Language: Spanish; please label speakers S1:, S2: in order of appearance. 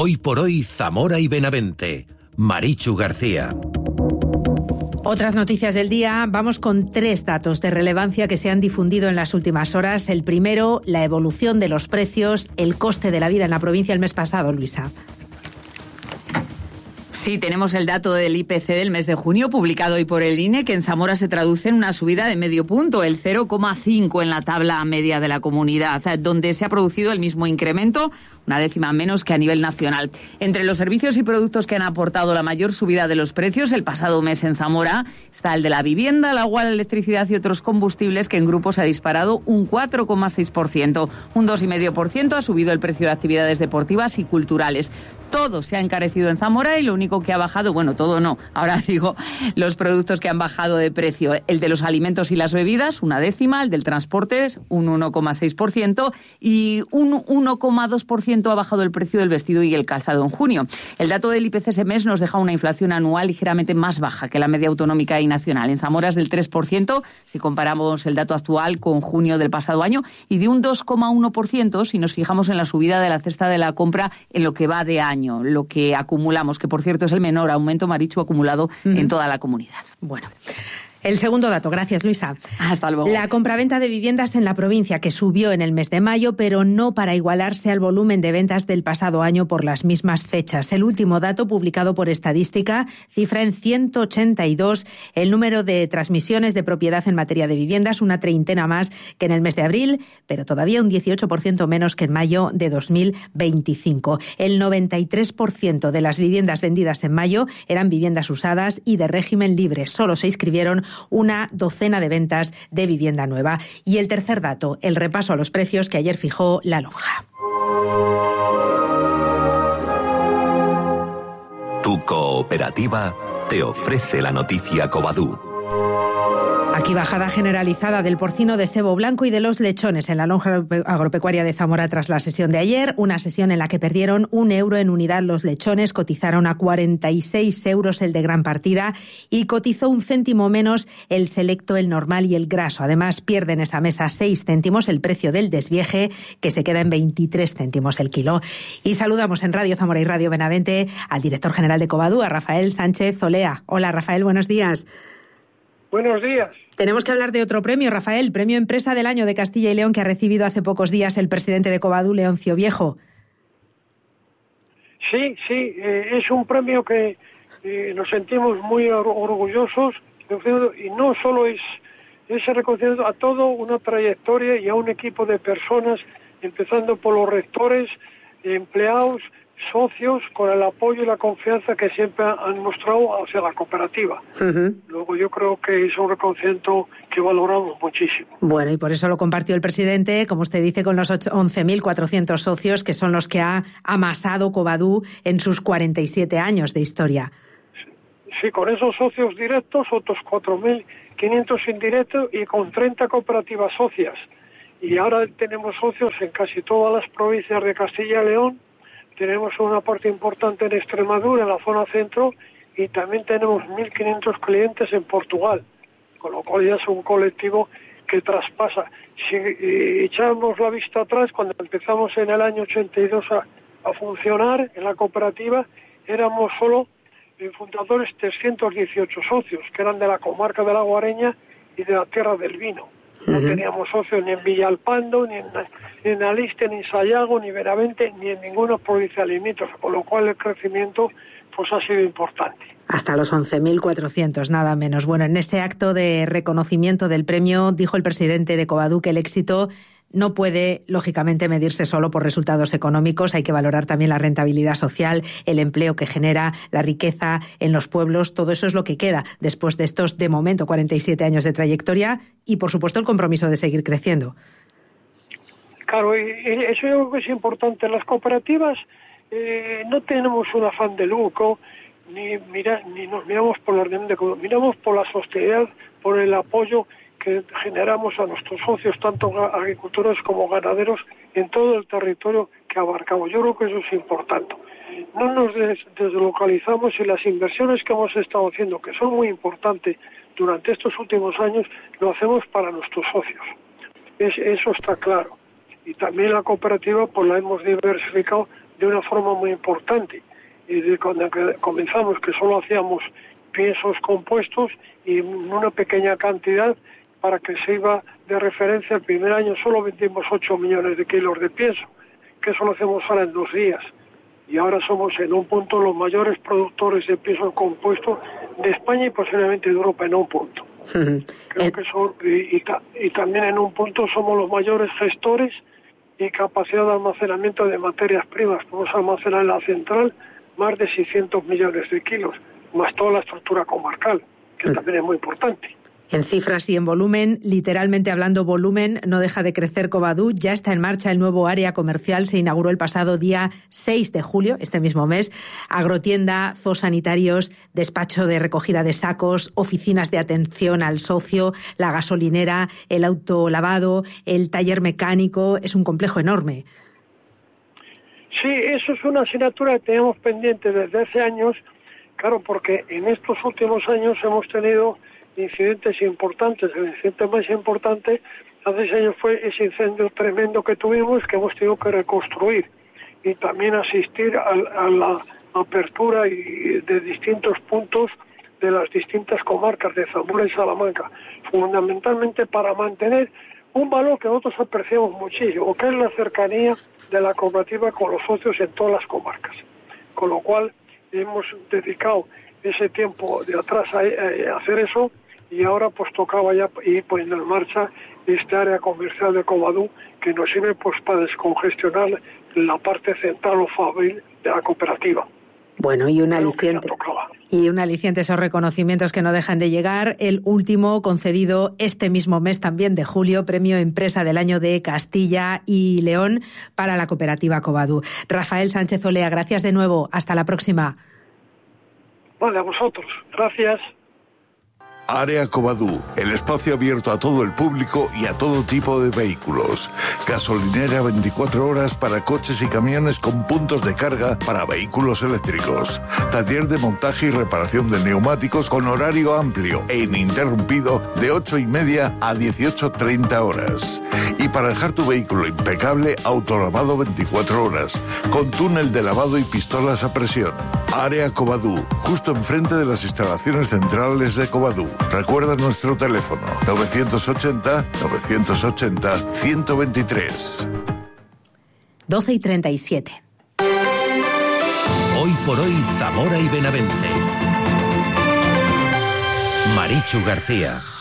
S1: Hoy por hoy, Zamora y Benavente. Marichu García.
S2: Otras noticias del día, vamos con 3 datos de relevancia que se han difundido en las últimas horas. El primero, la evolución de los precios, el coste de la vida en la provincia el mes pasado, Luisa.
S3: Sí, tenemos el dato del IPC del mes de junio, publicado hoy por el INE, que en Zamora se traduce en una subida de medio punto, el 0,5 en la tabla media de la comunidad, donde se ha producido el mismo incremento, una décima menos que a nivel nacional. Entre los servicios y productos que han aportado la mayor subida de los precios el pasado mes en Zamora está el de la vivienda, el agua, la electricidad y otros combustibles, que en grupo se ha disparado un 4,6%. Un 2,5% ha subido el precio de actividades deportivas y culturales. Todo se ha encarecido en Zamora y lo único que ha bajado, bueno, todo no, ahora digo los productos que han bajado de precio, el de los alimentos y las bebidas, una décima, el del transporte, un 1,6% y un 1,2% ha bajado el precio del vestido y el calzado en junio. El dato del IPC ese mes nos deja una inflación anual ligeramente más baja que la media autonómica y nacional. En Zamora es del 3%, si comparamos el dato actual con junio del pasado año, y de un 2,1% si nos fijamos en la subida de la cesta de la compra en lo que va de año, lo que acumulamos, que por cierto es el menor aumento, Marichu, acumulado en toda la comunidad.
S2: Bueno. El segundo dato, gracias Luisa.
S3: Hasta luego.
S2: La compraventa de viviendas en la provincia, que subió en el mes de mayo, pero no para igualarse al volumen de ventas del pasado año por las mismas fechas. El último dato publicado por Estadística cifra en 182 el número de transmisiones de propiedad en materia de viviendas, una treintena más que en el mes de abril, pero todavía un 18% menos que en mayo de 2025. El 93% de las viviendas vendidas en mayo eran viviendas usadas y de régimen libre. Solo se inscribieron una docena de ventas de vivienda nueva. Y el tercer dato, el repaso a los precios que ayer fijó la lonja.
S1: Tu cooperativa te ofrece la noticia Covadú.
S2: Aquí bajada generalizada del porcino de cebo blanco y de los lechones en la lonja agropecuaria de Zamora tras la sesión de ayer, una sesión en la que perdieron €1 en unidad los lechones, cotizaron a 46 euros el de gran partida y cotizó 1 céntimo menos el selecto, el normal y el graso. Además, pierden esa mesa 6 céntimos el precio del desvieje, que se queda en 23 céntimos el kilo. Y saludamos en Radio Zamora y Radio Benavente al director general de Covadú, a Rafael Sánchez Olea. Hola Rafael, buenos días.
S4: Buenos días.
S2: Tenemos que hablar de otro premio, Rafael, Premio Empresa del Año de Castilla y León, que ha recibido hace pocos días el presidente de Covadú, Leoncio Viejo.
S4: Sí, es un premio que nos sentimos muy orgullosos, y no solo es ese reconocimiento a toda una trayectoria y a un equipo de personas, empezando por los rectores, empleados, socios, con el apoyo y la confianza que siempre han mostrado hacia la cooperativa. Luego yo creo que es un reconocimiento que valoramos muchísimo.
S2: Bueno, y por eso lo compartió el presidente, como usted dice, con los 11.400 socios, que son los que ha amasado Covadú en sus 47 años de historia.
S4: Sí, con esos socios directos, otros 4.500 indirectos y con 30 cooperativas socias. Y ahora tenemos socios en casi todas las provincias de Castilla y León. Tenemos una parte importante en Extremadura, en la zona centro, y también tenemos 1.500 clientes en Portugal, con lo cual ya es un colectivo que traspasa. Si echamos la vista atrás, cuando empezamos en el año 82 a funcionar en la cooperativa, éramos solo fundadores 318 socios, que eran de la comarca de la Guareña y de la Tierra del Vino. No teníamos socios ni en Villalpando, ni en Aliste, ni en Sayago, ni Benavente, ni en ninguna provincia limítrofe, con lo cual el crecimiento pues ha sido importante.
S2: Hasta los 11.400, nada menos. Bueno, en ese acto de reconocimiento del premio dijo el presidente de Covadú que el éxito no puede, lógicamente, medirse solo por resultados económicos. Hay que valorar también la rentabilidad social, el empleo que genera, la riqueza en los pueblos. Todo eso es lo que queda después de estos, de momento, 47 años de trayectoria y, por supuesto, el compromiso de seguir creciendo.
S4: Claro, y eso yo creo que es importante. Las cooperativas no tenemos un afán de lucro, ni nos miramos por la orden de cómo, miramos por la sostenibilidad, por el apoyo que generamos a nuestros socios, tanto agricultores como ganaderos, en todo el territorio que abarcamos. Yo creo que eso es importante. No nos deslocalizamos, y las inversiones que hemos estado haciendo, que son muy importantes durante estos últimos años, lo hacemos para nuestros socios. Eso está claro. Y también la cooperativa pues la hemos diversificado de una forma muy importante. Y desde cuando comenzamos, que solo hacíamos piensos compuestos y en una pequeña cantidad para que sirva de referencia, el primer año solo vendimos 8 millones de kilos de pienso, que eso lo hacemos ahora en 2 días. Y ahora somos en un punto los mayores productores de pienso compuesto de España y posiblemente de Europa en un punto. Creo que son, y también en un punto somos los mayores gestores y capacidad de almacenamiento de materias primas. Podemos almacenar en la central más de 600 millones de kilos, más toda la estructura comarcal, que también es muy importante.
S2: En cifras y en volumen, literalmente hablando volumen, no deja de crecer Covadú. Ya está en marcha el nuevo área comercial. Se inauguró el pasado día 6 de julio, este mismo mes. Agrotienda, zoosanitarios, despacho de recogida de sacos, oficinas de atención al socio, la gasolinera, el autolavado, el taller mecánico. Es un complejo enorme.
S4: Sí, eso es una asignatura que teníamos pendiente desde hace años, claro, porque en estos últimos años hemos tenido incidentes importantes. El incidente más importante hace 6 años fue ese incendio tremendo que tuvimos, que hemos tenido que reconstruir, y también asistir a la apertura de distintos puntos de las distintas comarcas de Zamora y Salamanca, fundamentalmente para mantener un valor que nosotros apreciamos muchísimo, que es la cercanía de la cooperativa con los socios en todas las comarcas. Con lo cual hemos dedicado ese tiempo de atrás a hacer eso, y ahora pues tocaba ya ir poniendo en marcha este área comercial de Covadú, que nos sirve pues para descongestionar la parte central o fabril de la cooperativa.
S2: Bueno, y un aliciente esos reconocimientos que no dejan de llegar. El último concedido este mismo mes también de julio, Premio Empresa del Año de Castilla y León para la cooperativa Covadú. Rafael Sánchez Olea, gracias de nuevo. Hasta la próxima.
S4: Vale, a vosotros. Gracias.
S5: Área Covadú, el espacio abierto a todo el público y a todo tipo de vehículos. Gasolinera 24 horas para coches y camiones con puntos de carga para vehículos eléctricos. Taller de montaje y reparación de neumáticos con horario amplio e ininterrumpido de 8:30 a 18:30 horas. Y para dejar tu vehículo impecable, autolavado 24 horas, con túnel de lavado y pistolas a presión. Área Covadú, justo enfrente de las instalaciones centrales de Covadú. Recuerda nuestro teléfono 980-980-123.
S2: 12:37.
S1: Hoy por hoy, Zamora y Benavente. Marichu García.